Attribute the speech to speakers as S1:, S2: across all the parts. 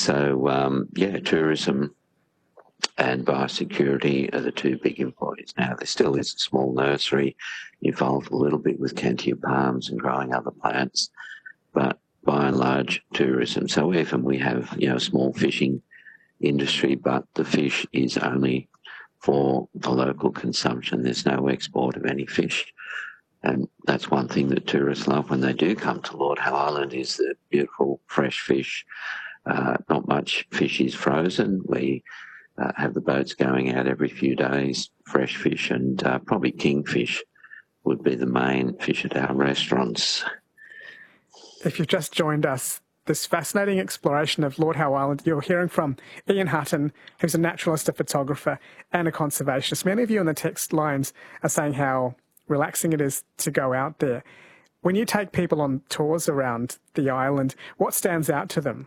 S1: Tourism and biosecurity are the two big employees now. There still is a small nursery involved a little bit with Cantia palms and growing other plants, but by and large, tourism. So even we have, a small fishing industry, but the fish is only for the local consumption. There's no export of any fish. And that's one thing that tourists love when they do come to Lord Howe Island is the beautiful fresh fish. Not much fish is frozen. We have the boats going out every few days, fresh fish, and probably kingfish would be the main fish at our restaurants.
S2: If you've just joined us, this fascinating exploration of Lord Howe Island, you're hearing from Ian Hutton, who's a naturalist, a photographer, and a conservationist. Many of you on the text lines are saying how relaxing it is to go out there. When you take people on tours around the island, what stands out to them?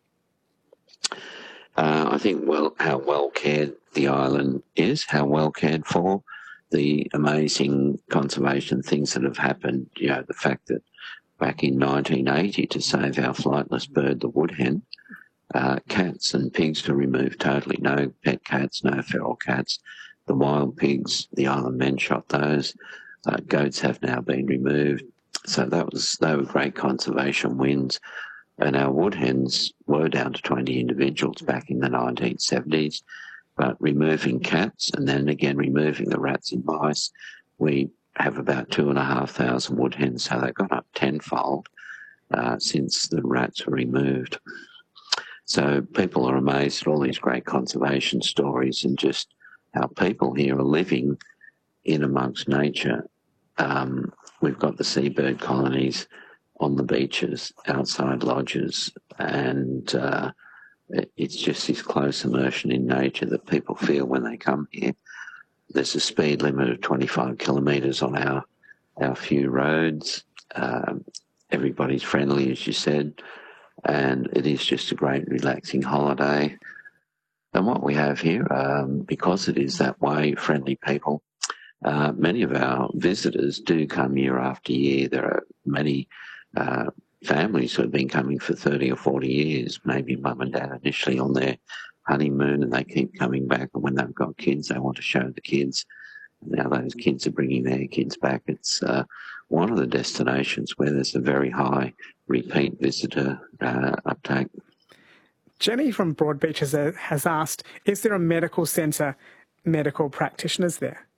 S1: I think, how well cared the island is, how well cared for, the amazing conservation things that have happened, the fact that back in 1980 to save our flightless bird, the woodhen, cats and pigs were removed totally. No pet cats, no feral cats. The wild pigs, the island men shot those. Goats have now been removed. So they were great conservation wins. And our woodhens were down to 20 individuals back in the 1970s. But removing cats and then again removing the rats and mice, we have about 2,500 woodhens, so they've gone up tenfold since the rats were removed. So people are amazed at all these great conservation stories and just how people here are living in amongst nature. We've got the seabird colonies on the beaches, outside lodges, and it's just this close immersion in nature that people feel when they come here. There's a speed limit of 25 kilometres on our few roads. Everybody's friendly, as you said, and it is just a great relaxing holiday. And what we have here, because it is that way, friendly people, many of our visitors do come year after year. There are many families who have been coming for 30 or 40 years, maybe mum and dad initially on their honeymoon, and they keep coming back, and when they've got kids they want to show the kids. Now those kids are bringing their kids back. It's one of the destinations where there's a very high repeat visitor uptake.
S2: Jenny from Broadbeach has asked, is there a medical centre, medical practitioners there?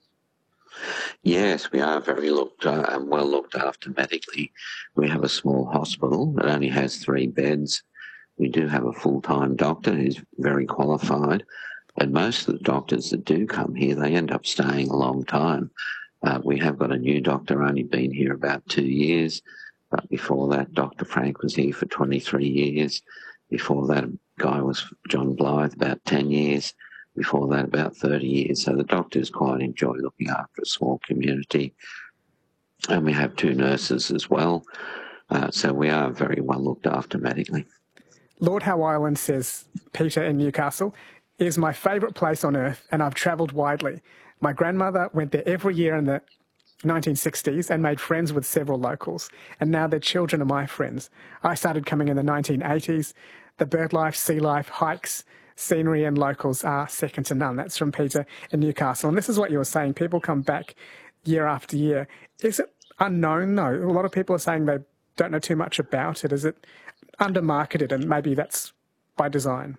S1: Yes, we are very well looked after medically. We have a small hospital that only has 3 beds. We do have a full-time doctor who's very qualified, and most of the doctors that do come here, they end up staying a long time. We have got a new doctor, only been here about 2 years, but before that, Dr. Frank was here for 23 years. Before that, a guy was John Blythe, about 10 years. Before that, about 30 years. So the doctors quite enjoy looking after a small community. And we have 2 nurses as well. So we are very well looked after medically.
S2: Lord Howe Island, says Peter in Newcastle, is my favourite place on earth, and I've travelled widely. My grandmother went there every year in the 1960s and made friends with several locals, and now their children are my friends. I started coming in the 1980s. The bird life, sea life, hikes, scenery and locals are second to none. That's from Peter in Newcastle. And this is what you were saying. People come back year after year. Is it unknown, though? A lot of people are saying they don't know too much about it. Is it undermarketed, and maybe that's by design?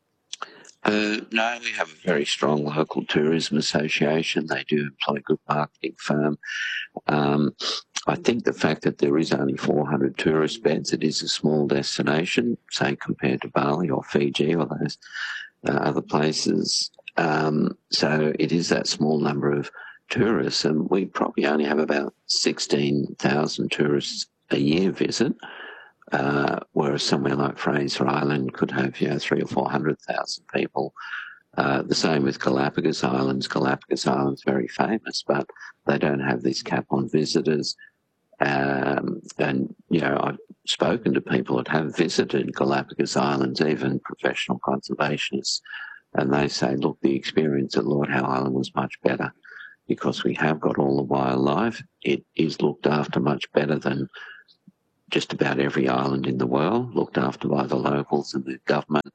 S1: No, we have a very strong local tourism association. They do employ good marketing firm. I think the fact that there is only 400 tourist beds, it is a small destination, say compared to Bali or Fiji or those other places. So it is that small number of tourists, and we probably only have about 16,000 tourists a year visit. Whereas somewhere like Fraser Island could have 300,000 or 400,000 people. The same with Galapagos Islands. Galapagos Island's very famous, but they don't have this cap on visitors. And I've spoken to people that have visited Galapagos Islands, even professional conservationists, and they say, look, the experience at Lord Howe Island was much better because we have got all the wildlife. It is looked after much better than just about every island in the world, looked after by the locals and the government.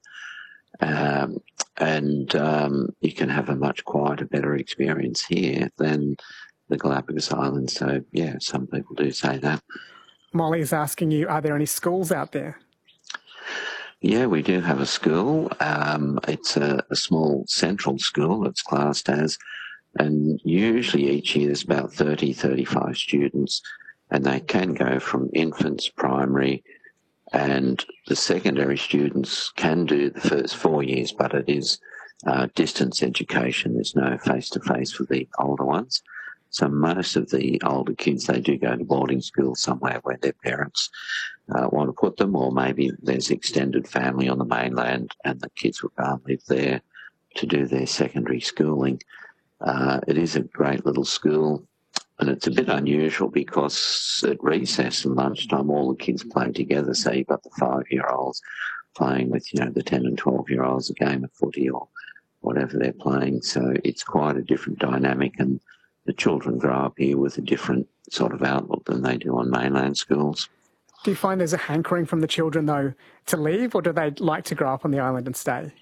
S1: You can have a much quieter, better experience here than the Galapagos Islands. So, yeah, some people do say that.
S2: Molly's asking you, are there any schools out there?
S1: Yeah, we do have a school. It's a small central school, it's classed as, and usually each year there's about 30, 35 students, and they can go from infants, primary, and the secondary students can do the first 4 years, but it is distance education. There's no face-to-face for the older ones. So most of the older kids, they do go to boarding school somewhere where their parents want to put them, or maybe there's extended family on the mainland and the kids will go and live there to do their secondary schooling. It is a great little school, and it's a bit unusual because at recess and lunchtime all the kids play together. So you've got the 5-year-olds playing with, the 10 and 12-year-olds a game of footy or whatever they're playing. So it's quite a different dynamic, and the children grow up here with a different sort of outlook than they do on mainland schools.
S2: Do you find there's a hankering from the children, though, to leave, or do they like to grow up on the island and stay?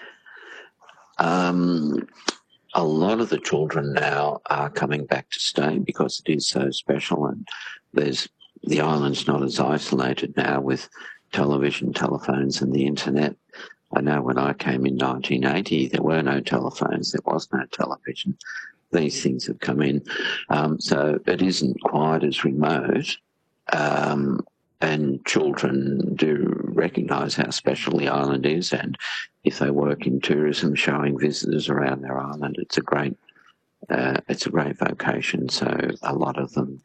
S1: A lot of the children now are coming back to stay because it is so special, and the island's not as isolated now with television, telephones and the internet. I know when I came in 1980, there were no telephones, there was no television. These things have come in. So it isn't quite as remote. And children do recognise how special the island is, and if they work in tourism, showing visitors around their island, it's a great vocation. So a lot of them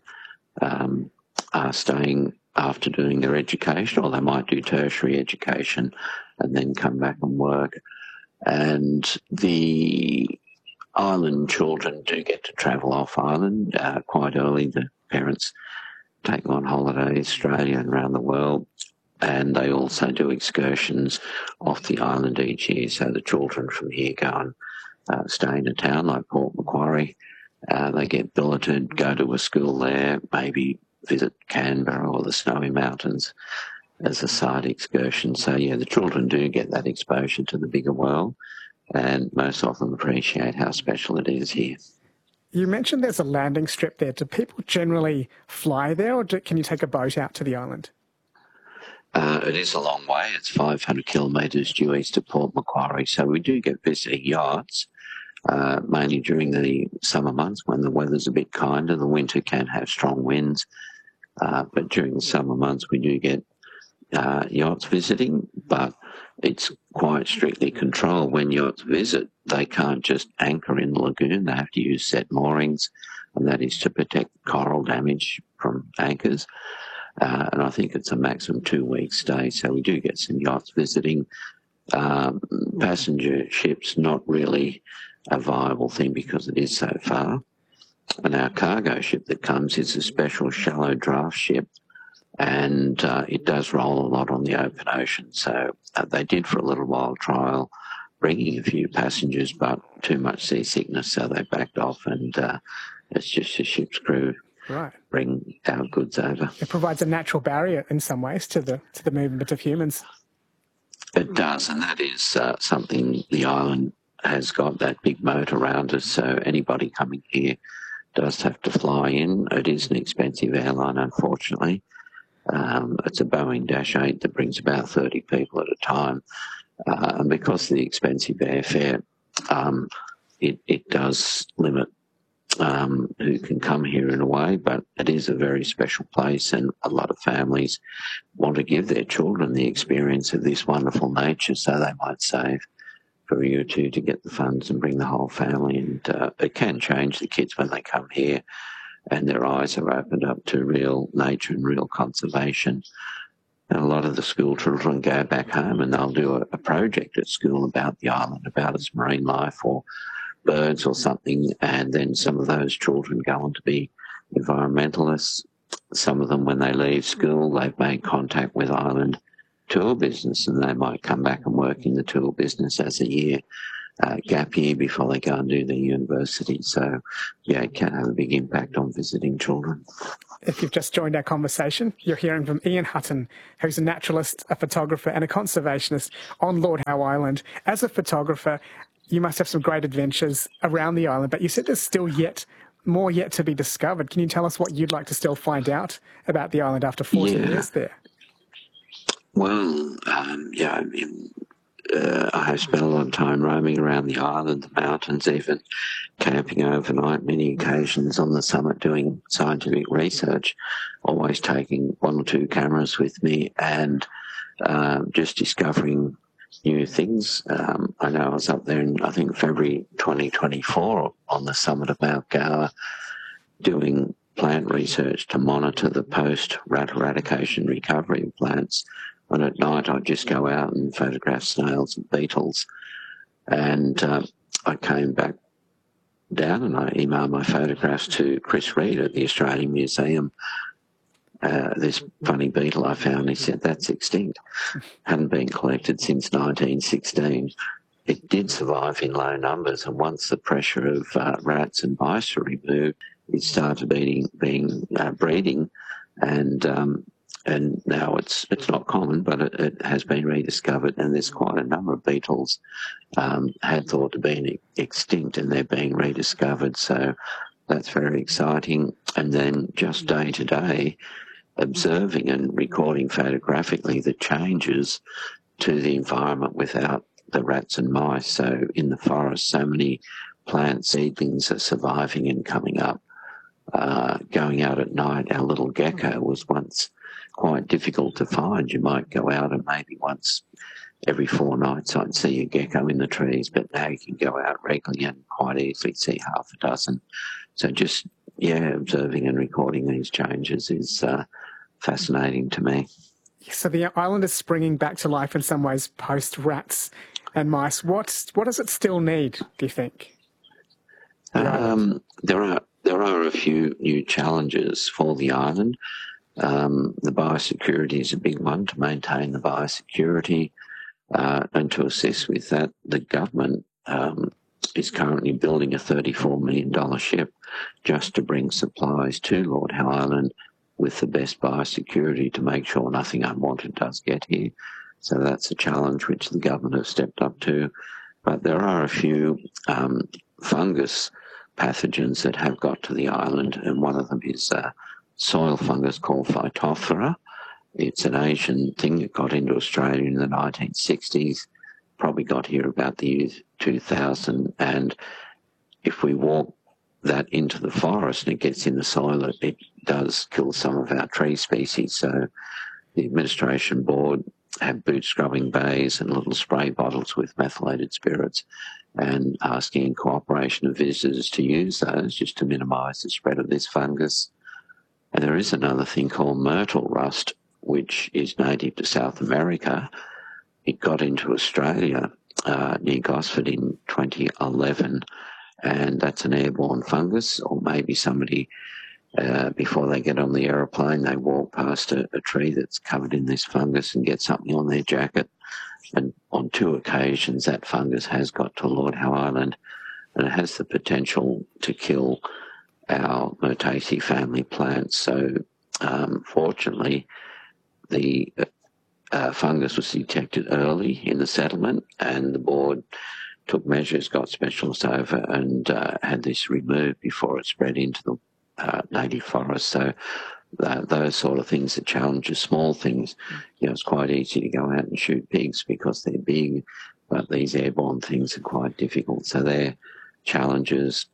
S1: are staying after doing their education, or they might do tertiary education and then come back and work. And the island children do get to travel off island quite early. The parents take them on holiday, Australia and around the world, and they also do excursions off the island each year. So the children from here go and stay in a town like Port Macquarie. They get billeted, go to a school there, maybe visit Canberra or the Snowy Mountains as a side excursion. So, yeah, the children do get that exposure to the bigger world, and most of them appreciate how special it is here.
S2: You mentioned there's a landing strip there. Do people generally fly there, or can you take a boat out to the island?
S1: It is a long way. It's 500 kilometres due east of Port Macquarie. So we do get visiting yachts, mainly during the summer months when the weather's a bit kinder. The winter can have strong winds, but during the summer months we do get yachts visiting, but it's quite strictly controlled. When yachts visit, they can't just anchor in the lagoon. They have to use set moorings, and that is to protect coral damage from anchors. And I think it's a maximum 2-week stay, so we do get some yachts visiting. Passenger ships, not really a viable thing because it is so far. And our cargo ship that comes is a special shallow draft ship, and it does roll a lot on the open ocean. So they did for a little while trial bringing a few passengers, but too much seasickness, so they backed off, and it's just a ship's crew bring our goods over.
S2: It provides a natural barrier in some ways to the movement of humans.
S1: It does, and that is something the island has got, that big moat around us, so anybody coming here does have to fly in. It is an expensive airline, unfortunately. It's a Boeing Dash 8 that brings about 30 people at a time. And because of the expensive airfare, it does limit who can come here in a way, but it is a very special place, and a lot of families want to give their children the experience of this wonderful nature, so they might save for a year or two to get the funds and bring the whole family. And it can change the kids when they come here and their eyes are opened up to real nature and real conservation. And a lot of the school children go back home and they'll do a project at school about the island, about its marine life or birds or something, and then some of those children go on to be environmentalists. Some of them, when they leave school, they've made contact with island tour business, and they might come back and work in the tour business as a year gap year before they go and do their university. So, yeah, it can have a big impact on visiting children.
S2: If you've just joined our conversation, you're hearing from Ian Hutton, who's a naturalist, a photographer and a conservationist on Lord Howe Island. As a photographer, you must have some great adventures around the island, but you said there's still more yet to be discovered. Can you tell us what you'd like to still find out about the island after 40 years there?
S1: Well, I have spent a lot of time roaming around the island, the mountains, even camping overnight, many occasions on the summit doing scientific research, always taking one or two cameras with me and just discovering new things. I know I was up there in, I think, February 2024 on the summit of Mount Gower doing plant research to monitor the post-rat eradication recovery of plants. And at night I'd just go out and photograph snails and beetles. And I came back down and I emailed my photographs to Chris Reed at the Australian Museum. This funny beetle I found, he said, that's extinct. Hadn't been collected since 1916. It did survive in low numbers, and once the pressure of rats and mice were removed, it started breeding, and now it's not common, but it has been rediscovered, and there's quite a number of beetles had thought to be extinct, and they're being rediscovered. So that's very exciting. And then just day to day, observing and recording photographically the changes to the environment without the rats and mice. So in the forest, so many plant seedlings are surviving and coming up. Going out at night, our little gecko was once quite difficult to find. You might go out and maybe once every 4 nights I'd see a gecko in the trees, but now you can go out regularly and quite easily see half a dozen. So just, observing and recording these changes is fascinating to me. So
S2: the island is springing back to life in some ways post rats and mice. What does it still need, do you think?
S1: There are a few new challenges for the island. The biosecurity is a big one, to maintain the biosecurity, and to assist with that, the government is currently building a $34 million ship just to bring supplies to Lord Howe Island with the best biosecurity to make sure nothing unwanted does get here. So that's a challenge which the government has stepped up to. But there are a few fungus pathogens that have got to the island, and one of them is soil fungus called Phytophthora. It's an Asian thing that got into Australia in the 1960s, probably got here about the year 2000, and if we walk that into the forest and it gets in the soil, it does kill some of our tree species. So the administration board have boot scrubbing bays and little spray bottles with methylated spirits, and asking in cooperation of visitors to use those just to minimise the spread of this fungus. And there is another thing called myrtle rust, which is native to South America. It got into Australia near Gosford in 2011, and that's an airborne fungus, or maybe somebody, before they get on the aeroplane, they walk past a tree that's covered in this fungus and get something on their jacket. And on 2 occasions, that fungus has got to Lord Howe Island, and it has the potential to kill our Myrtaceae family plants. So fortunately, the fungus was detected early in the settlement, and the board took measures, got specialists over, and had this removed before it spread into the native forest. So those sort of things are challenges, small things. It's quite easy to go out and shoot pigs because they're big, but these airborne things are quite difficult. So they're challenges.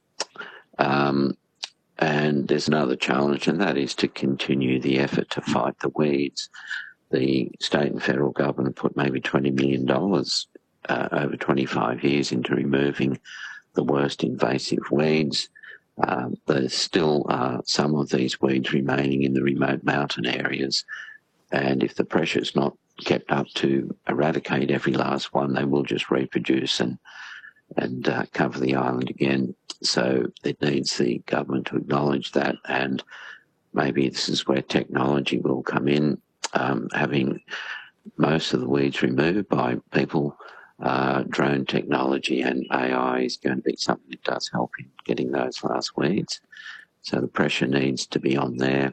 S1: And there's another challenge, and that is to continue the effort to fight the weeds. The state and federal government put maybe $20 million over 25 years into removing the worst invasive weeds. There's still some of these weeds remaining in the remote mountain areas, and if the pressure is not kept up to eradicate every last one, they will just reproduce and cover the island again. So it needs the government to acknowledge that, and maybe this is where technology will come in, having most of the weeds removed by people drone technology and AI is going to be something that does help in getting those last weeds. So the pressure needs to be on there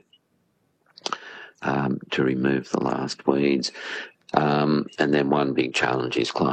S1: to remove the last weeds. And then one big challenge is climate